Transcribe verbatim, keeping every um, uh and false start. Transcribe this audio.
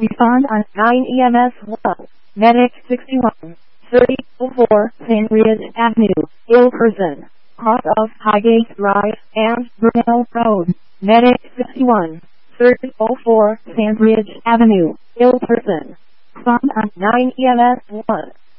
Respond on nine E M S one. Medic sixty-one, thirty oh four Sandridge Avenue, ill person, cross of Highgate Drive and Brunel Road. Medic sixty-one, thirty oh four Sandridge Avenue, ill person. Respond on nine E M S one.